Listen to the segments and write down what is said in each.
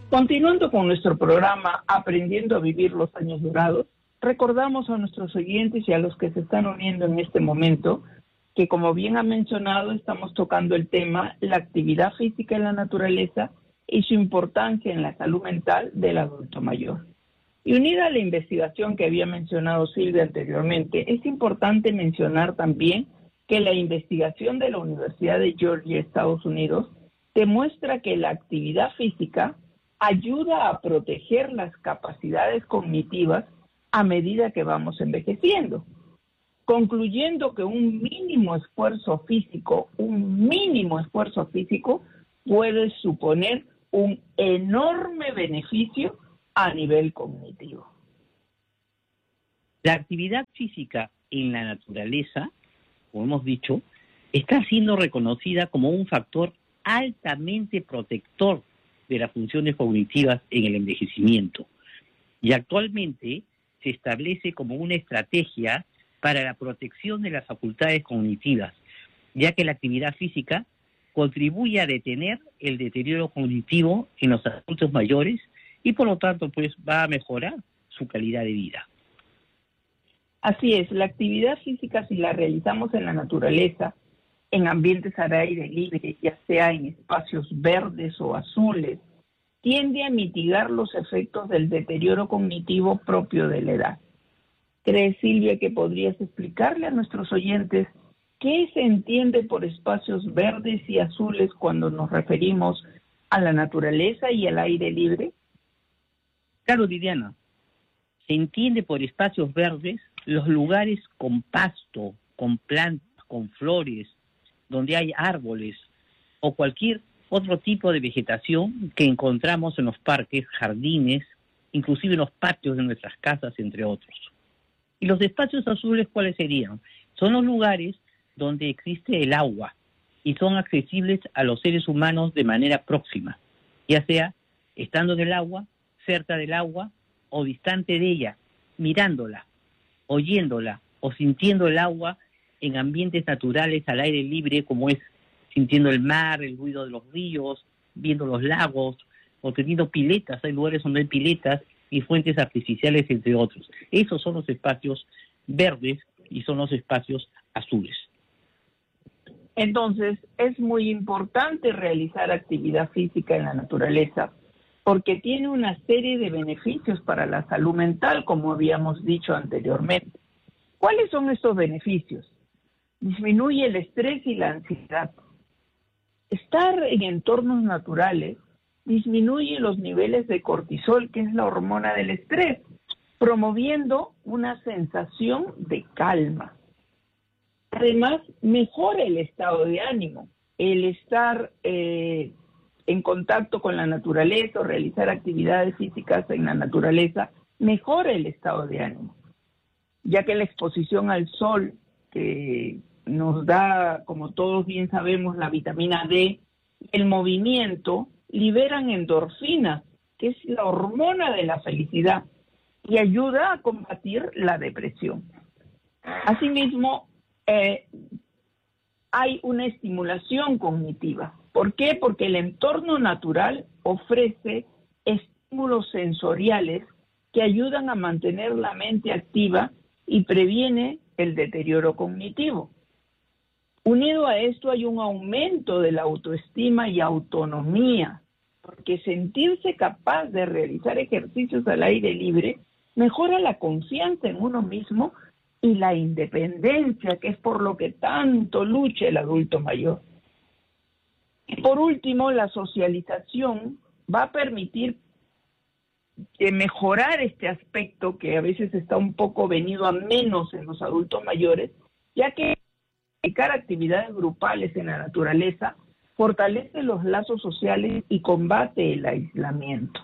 Continuando con nuestro programa Aprendiendo a Vivir los Años Dorados, recordamos a nuestros oyentes y a los que se están uniendo en este momento que, como bien ha mencionado, estamos tocando el tema la actividad física en la naturaleza y su importancia en la salud mental del adulto mayor. Y unida a la investigación que había mencionado Silvia anteriormente, es importante mencionar también que la investigación de la Universidad de Georgia, Estados Unidos, demuestra que la actividad física ayuda a proteger las capacidades cognitivas a medida que vamos envejeciendo, concluyendo que un mínimo esfuerzo físico puede suponer un enorme beneficio a nivel cognitivo. La actividad física en la naturaleza, como hemos dicho, está siendo reconocida como un factor altamente protector de las funciones cognitivas en el envejecimiento. Y actualmente se establece como una estrategia para la protección de las facultades cognitivas, ya que la actividad física contribuye a detener el deterioro cognitivo en los adultos mayores y por lo tanto pues va a mejorar su calidad de vida. Así es, la actividad física, si la realizamos en la naturaleza, en ambientes al aire libre, ya sea en espacios verdes o azules, tiende a mitigar los efectos del deterioro cognitivo propio de la edad. ¿Crees, Silvia, que podrías explicarle a nuestros oyentes qué se entiende por espacios verdes y azules cuando nos referimos a la naturaleza y al aire libre? Claro, Viviana. Se entiende por espacios verdes los lugares con pasto, con plantas, con flores, donde hay árboles o cualquier otro tipo de vegetación que encontramos en los parques, jardines, inclusive en los patios de nuestras casas, entre otros. ¿Y los espacios azules cuáles serían? Son los lugares donde existe el agua y son accesibles a los seres humanos de manera próxima, ya sea estando en el agua, cerca del agua o distante de ella, mirándola, oyéndola o sintiendo el agua en ambientes naturales al aire libre, como es sintiendo el mar, el ruido de los ríos, viendo los lagos, o teniendo piletas. Hay lugares donde hay piletas y fuentes artificiales, entre otros. Esos son los espacios verdes y son los espacios azules. Entonces, es muy importante realizar actividad física en la naturaleza porque tiene una serie de beneficios para la salud mental, como habíamos dicho anteriormente. ¿Cuáles son estos beneficios? Disminuye el estrés y la ansiedad. Estar en entornos naturales disminuye los niveles de cortisol, que es la hormona del estrés, promoviendo una sensación de calma. Además, mejora el estado de ánimo. El estar en contacto con la naturaleza o realizar actividades físicas en la naturaleza mejora el estado de ánimo, ya que la exposición al sol, que nos da, como todos bien sabemos, la vitamina D, el movimiento, liberan endorfina, que es la hormona de la felicidad, y ayuda a combatir la depresión. Asimismo, hay una estimulación cognitiva. ¿Por qué? Porque el entorno natural ofrece estímulos sensoriales que ayudan a mantener la mente activa y previene el deterioro cognitivo. Unido a esto hay un aumento de la autoestima y autonomía, porque sentirse capaz de realizar ejercicios al aire libre mejora la confianza en uno mismo y la independencia, que es por lo que tanto lucha el adulto mayor. Y por último, la socialización va a permitir mejorar este aspecto que a veces está un poco venido a menos en los adultos mayores, ya que practicar actividades grupales en la naturaleza fortalece los lazos sociales y combate el aislamiento.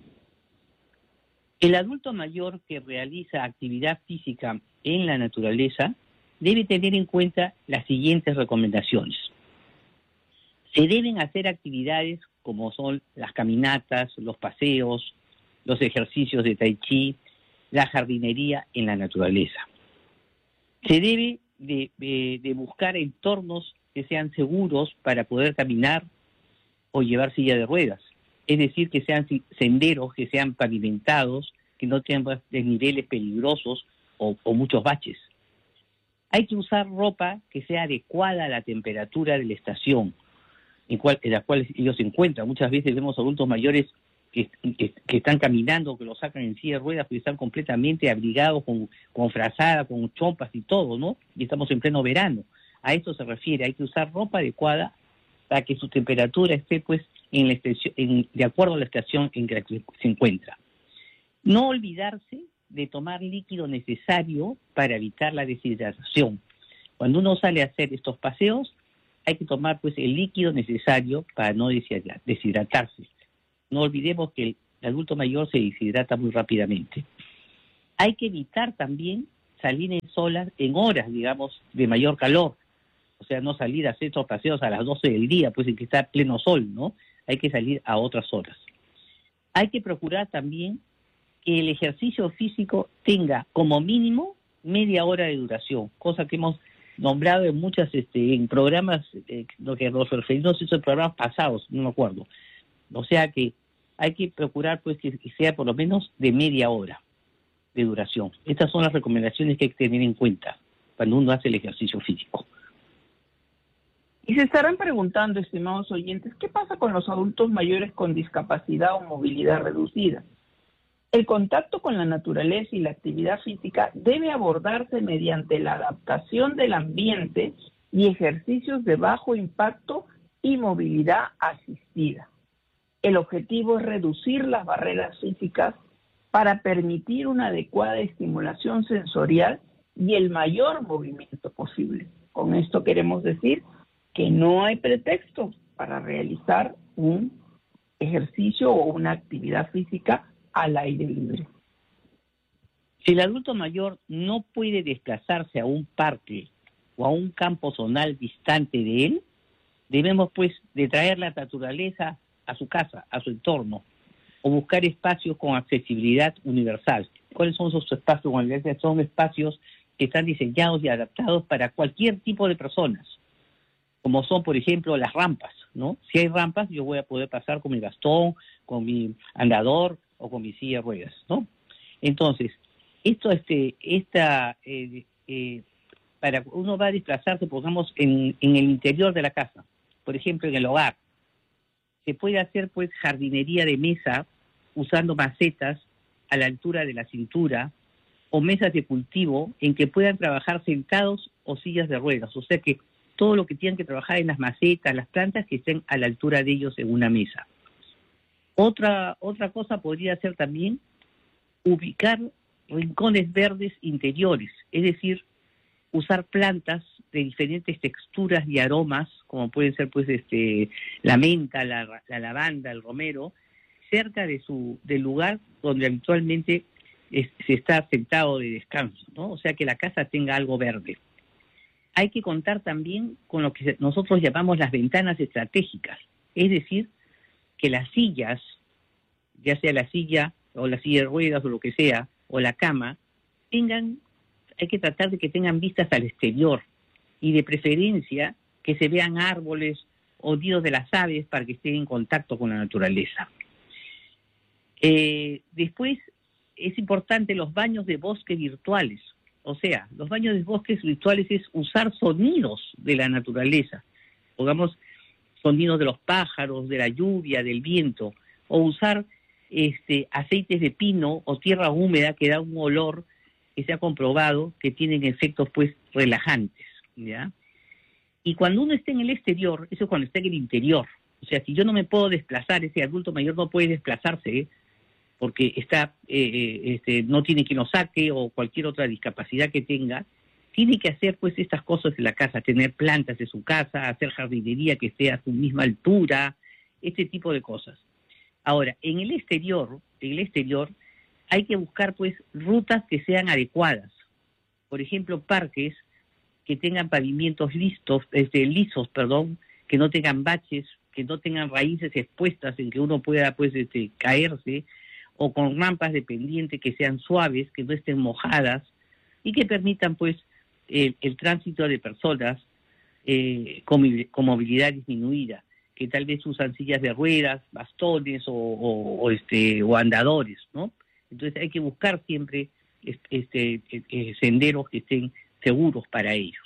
El adulto mayor que realiza actividad física en la naturaleza debe tener en cuenta las siguientes recomendaciones. Se deben hacer actividades como son las caminatas, los paseos, los ejercicios de tai chi, la jardinería en la naturaleza. Se debe de buscar entornos que sean seguros para poder caminar o llevar silla de ruedas. es decir, que sean senderos, que sean pavimentados, que no tengan desniveles peligrosos o muchos baches. Hay que usar ropa que sea adecuada a la temperatura de la estación en la cual ellos se encuentran. Muchas veces vemos adultos mayores que están caminando, que los sacan en silla de ruedas, porque están completamente abrigados con frazada, con chompas y todo, ¿no? Y estamos en pleno verano. A eso se refiere, hay que usar ropa adecuada para que su temperatura esté pues en la estación, de acuerdo a la estación en que se encuentra. No olvidarse de tomar líquido necesario para evitar la deshidratación. Cuando uno sale a hacer estos paseos, hay que tomar pues el líquido necesario para no deshidratarse. No olvidemos que el adulto mayor se deshidrata muy rápidamente. Hay que evitar también salir en horas, digamos, de mayor calor. O sea, no salir a hacer estos paseos a las 12 del día, pues en que está pleno sol, ¿no? Hay que salir a otras horas. Hay que procurar también que el ejercicio físico tenga como mínimo media hora de duración, cosa que hemos nombrado en muchas, en programas, lo que nos referimos a programas pasados, no me acuerdo. O sea que hay que procurar pues que sea por lo menos de media hora de duración. Estas son las recomendaciones que hay que tener en cuenta cuando uno hace el ejercicio físico. Y se estarán preguntando, estimados oyentes, ¿qué pasa con los adultos mayores con discapacidad o movilidad reducida? El contacto con la naturaleza y la actividad física debe abordarse mediante la adaptación del ambiente y ejercicios de bajo impacto y movilidad asistida. El objetivo es reducir las barreras físicas para permitir una adecuada estimulación sensorial y el mayor movimiento posible. Con esto queremos decir que no hay pretexto para realizar un ejercicio o una actividad física al aire libre. Si el adulto mayor no puede desplazarse a un parque o a un campo zonal distante de él, debemos pues de traer la naturaleza a su casa, a su entorno, o buscar espacios con accesibilidad universal. ¿Cuáles son esos espacios con accesibilidad? Son espacios que están diseñados y adaptados para cualquier tipo de personas, como son, por ejemplo, las rampas, ¿no? Si hay rampas, yo voy a poder pasar con mi bastón, con mi andador o con mi silla de ruedas, ¿no? Entonces, para uno va a desplazarse, pongamos, en el interior de la casa, por ejemplo, en el hogar. Se puede hacer, pues, jardinería de mesa usando macetas a la altura de la cintura o mesas de cultivo en que puedan trabajar sentados o sillas de ruedas. O sea que todo lo que tengan que trabajar en las macetas, las plantas, que estén a la altura de ellos en una mesa. Otra cosa podría ser también ubicar rincones verdes interiores, es decir, usar plantas de diferentes texturas y aromas, como pueden ser pues la menta, la lavanda, el romero, cerca del lugar donde habitualmente se está sentado de descanso, ¿no? O sea que la casa tenga algo verde. Hay que contar también con lo que nosotros llamamos las ventanas estratégicas, es decir, que las sillas, ya sea la silla o la silla de ruedas o lo que sea, o la cama, hay que tratar de que tengan vistas al exterior y de preferencia que se vean árboles o nidos de las aves para que estén en contacto con la naturaleza. Después es importante los baños de bosque virtuales. O sea, los baños de bosques virtuales es usar sonidos de la naturaleza, pongamos sonidos de los pájaros, de la lluvia, del viento, o usar aceites de pino o tierra húmeda que da un olor que se ha comprobado que tienen efectos pues relajantes, ¿ya? Y cuando uno está en el exterior, eso es cuando está en el interior. O sea, si yo no me puedo desplazar, ese adulto mayor no puede desplazarse, porque no tiene quien lo saque o cualquier otra discapacidad que tenga, tiene que hacer pues estas cosas en la casa, tener plantas en su casa, hacer jardinería que esté a su misma altura, este tipo de cosas. Ahora, en el exterior hay que buscar pues rutas que sean adecuadas. Por ejemplo, parques que tengan pavimentos lisos, que no tengan baches, que no tengan raíces expuestas en que uno pueda pues caerse, o con rampas de pendiente que sean suaves, que no estén mojadas y que permitan pues el tránsito de personas con movilidad disminuida. que tal vez usan sillas de ruedas, bastones o andadores, ¿no? Entonces hay que buscar siempre senderos que estén seguros para ellos.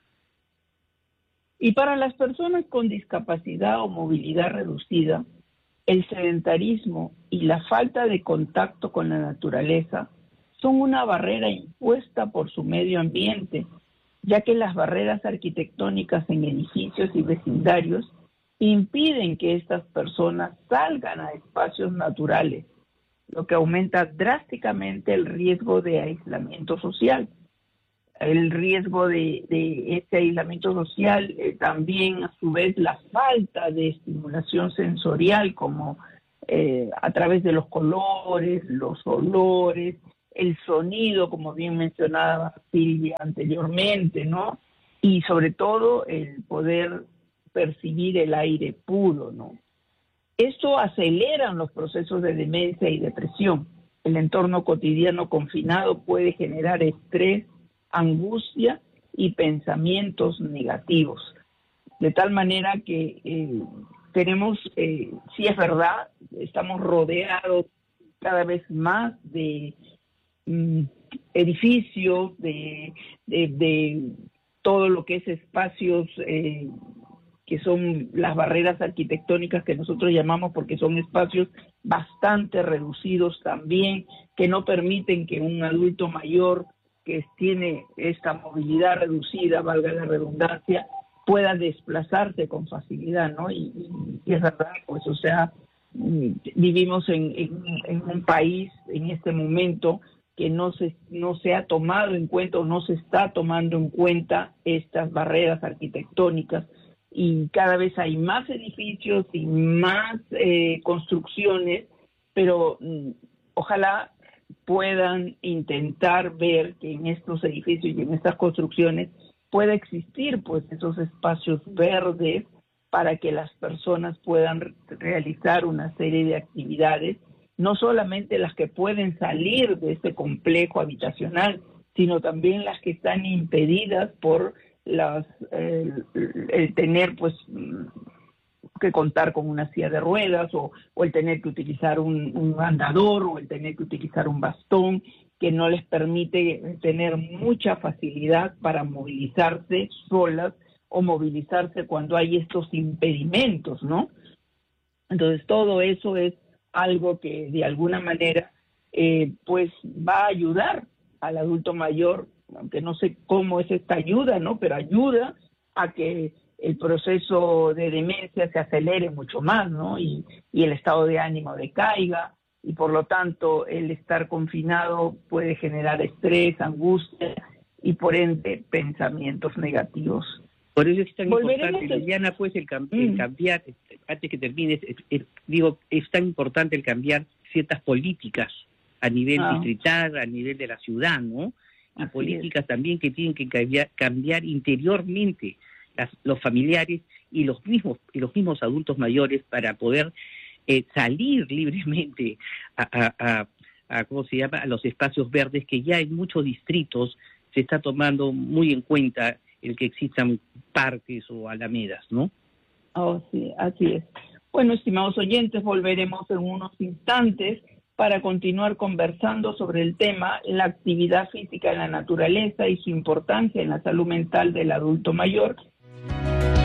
Y para las personas con discapacidad o movilidad reducida, el sedentarismo y la falta de contacto con la naturaleza son una barrera impuesta por su medio ambiente, ya que las barreras arquitectónicas en edificios y vecindarios impiden que estas personas salgan a espacios naturales, lo que aumenta drásticamente el riesgo de aislamiento social. El riesgo de este aislamiento social, también a su vez la falta de estimulación sensorial, como a través de los colores, los olores, el sonido, como bien mencionaba Silvia anteriormente, ¿no? Y sobre todo el poder percibir el aire puro, ¿no? Esto acelera los procesos de demencia y depresión. El entorno cotidiano confinado puede generar estrés, angustia y pensamientos negativos. De tal manera que tenemos, sí es verdad, estamos rodeados cada vez más de edificios, de todo lo que es espacios que son las barreras arquitectónicas que nosotros llamamos, porque son espacios bastante reducidos también, que no permiten que un adulto mayor que tiene esta movilidad reducida, valga la redundancia, pueda desplazarse con facilidad, ¿no? Y es verdad, pues, o sea, vivimos en un país en este momento que no se ha tomado en cuenta o no se está tomando en cuenta estas barreras arquitectónicas, y cada vez hay más edificios y más construcciones, pero ojalá puedan intentar ver que en estos edificios y en estas construcciones pueda existir pues esos espacios verdes para que las personas puedan realizar una serie de actividades, no solamente las que pueden salir de este complejo habitacional, sino también las que están impedidas por el tener pues que contar con una silla de ruedas, o el tener que utilizar un andador, o el tener que utilizar un bastón, que no les permite tener mucha facilidad para movilizarse solas o movilizarse cuando hay estos impedimentos, ¿no? Entonces todo eso es algo que de alguna manera pues va a ayudar al adulto mayor, aunque no sé cómo es esta ayuda, ¿no? Pero ayuda a que el proceso de demencia se acelere mucho más, ¿no? Y el estado de ánimo decaiga, y por lo tanto el estar confinado puede generar estrés, angustia y por ende pensamientos negativos. Por eso es tan importante, Liliana, pues el cambiar, antes que termines, digo, es tan importante el cambiar ciertas políticas a nivel distrital, a nivel de la ciudad, ¿no? Y así políticas también que tienen que cambiar interiormente los familiares y los mismos adultos mayores para poder salir libremente a ¿cómo se llama?, a los espacios verdes, que ya en muchos distritos se está tomando muy en cuenta el que existan parques o alamedas, ¿no? Oh, sí, así es. Bueno, estimados oyentes, volveremos en unos instantes para continuar conversando sobre el tema, la actividad física en la naturaleza y su importancia en la salud mental del adulto mayor,